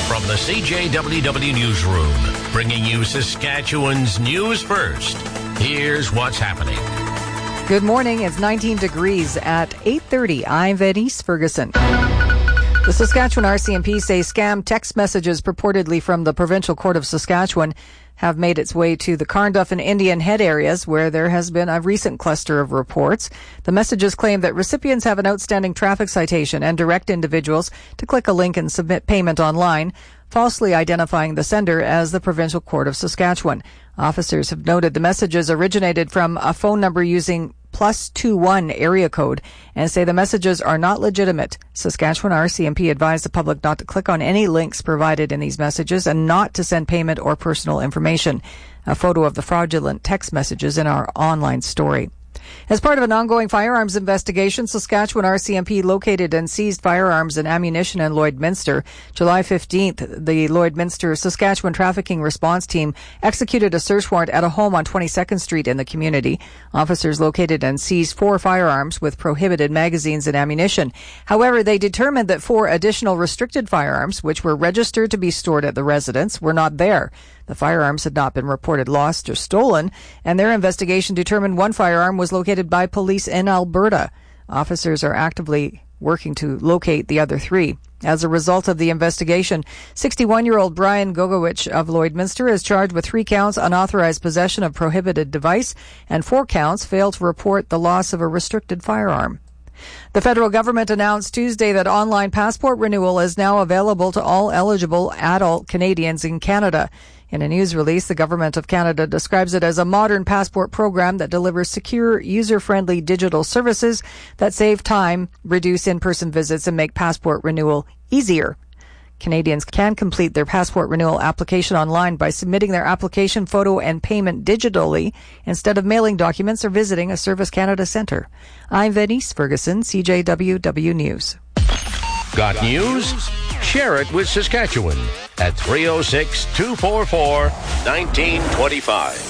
From the CJWW Newsroom, bringing you Saskatchewan's news first. Here's what's happening. Good morning. It's 19 degrees at 8:30. I'm Venice Ferguson. The Saskatchewan RCMP say scam text messages purportedly from the Provincial Court of Saskatchewan have made its way to the Carnduff and Indian Head areas where there has been a recent cluster of reports. The messages claim that recipients have an outstanding traffic citation and direct individuals to click a link and submit payment online, falsely identifying the sender as the Provincial Court of Saskatchewan. Officers have noted the messages originated from a phone number using +21 area code and say the messages are not legitimate. Saskatchewan RCMP advised the public not to click on any links provided in these messages and not to send payment or personal information. A photo of the fraudulent text messages in our online story. As part of an ongoing firearms investigation, Saskatchewan RCMP located and seized firearms and ammunition in Lloydminster. July 15th, the Lloydminster Saskatchewan Trafficking Response Team executed a search warrant at a home on 22nd Street in the community. Officers located and seized 4 firearms with prohibited magazines and ammunition. However, they determined that 4 additional restricted firearms, which were registered to be stored at the residence, were not there. The firearms had not been reported lost or stolen, and their investigation determined 1 firearm was located by police in Alberta. Officers are actively working to locate the other 3. As a result of the investigation, 61-year-old Brian Gogowich of Lloydminster is charged with 3 counts unauthorized possession of prohibited device and 4 counts failed to report the loss of a restricted firearm. The federal government announced Tuesday that online passport renewal is now available to all eligible adult Canadians in Canada. In a news release, the Government of Canada describes it as a modern passport program that delivers secure, user-friendly digital services that save time, reduce in-person visits, and make passport renewal easier. Canadians can complete their passport renewal application online by submitting their application photo and payment digitally instead of mailing documents or visiting a Service Canada centre. I'm Venice Ferguson, CJWW News. Got news? Share it with Saskatchewan at 306-244-1925.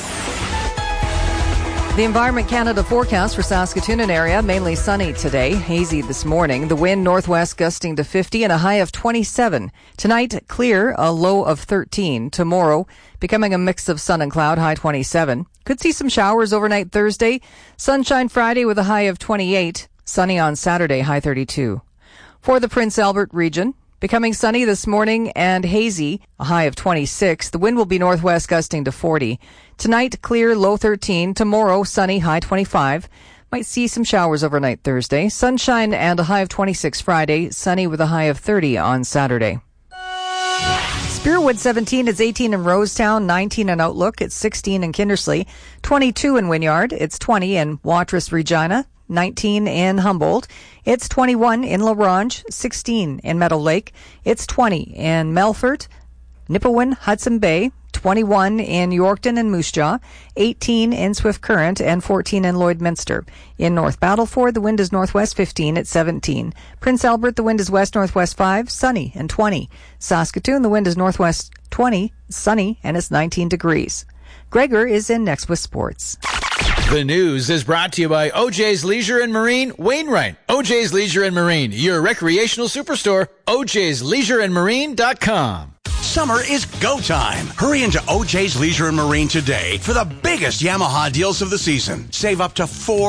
The Environment Canada forecast for Saskatoon and area, mainly sunny today, hazy this morning. The wind northwest gusting to 50 and a high of 27. Tonight, clear, a low of 13. Tomorrow, becoming a mix of sun and cloud, high 27. Could see some showers overnight Thursday. Sunshine Friday with a high of 28. Sunny on Saturday, high 32. For the Prince Albert region, becoming sunny this morning and hazy, a high of 26. The wind will be northwest gusting to 40. Tonight, clear, low 13. Tomorrow, sunny, high 25. Might see some showers overnight Thursday. Sunshine and a high of 26 Friday. Sunny with a high of 30 on Saturday. Spearwood 17 is 18 in Rosetown, 19 in Outlook. It's 16 in Kindersley, 22 in Wynyard. It's 20 in Watrous Regina. 19 in Humboldt. It's 21 in La Ronge, 16 in Meadow Lake. It's 20 in Melfort, Nipawin, Hudson Bay, 21 in Yorkton and Moose Jaw, 18 in Swift Current, and 14 in Lloydminster. In North Battleford, the wind is northwest 15 at 17. Prince Albert, the wind is west-northwest 5, sunny and 20. Saskatoon, the wind is northwest 20, sunny, and it's 19 degrees. Gregor is in next with sports. The news is brought to you by OJ's Leisure and Marine, Wainwright. OJ's Leisure and Marine, your recreational superstore. OJ'sLeisureandMarine.com. Summer is go time. Hurry into OJ's Leisure and Marine today for the biggest Yamaha deals of the season. Save up to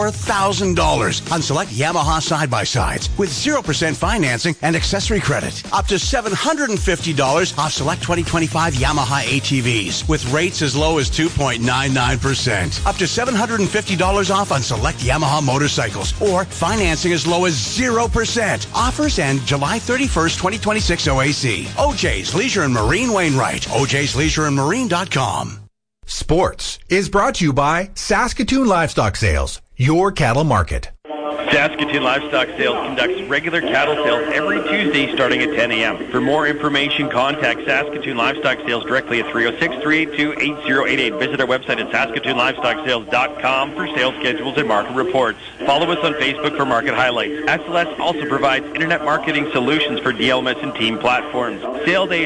$4,000 on select Yamaha side-by-sides with 0% financing and accessory credit. Up to $750 off select 2025 Yamaha ATVs with rates as low as 2.99%. Up to $750 off on select Yamaha motorcycles or financing as low as 0%. Offers end July 31st, 2026 OAC. OJ's Leisure and Marine Wainwright. OJ'sLeisureandMarine.com. Sports is brought to you by Saskatoon Livestock Sales, your cattle market. Saskatoon Livestock Sales conducts regular cattle sales every Tuesday starting at 10 a.m. For more information, contact Saskatoon Livestock Sales directly at 306-382-8088. Visit our website at SaskatoonLivestockSales.com for sales schedules and market reports. Follow us on Facebook for market highlights. SLS also provides internet marketing solutions for DLMS and team platforms. Sale day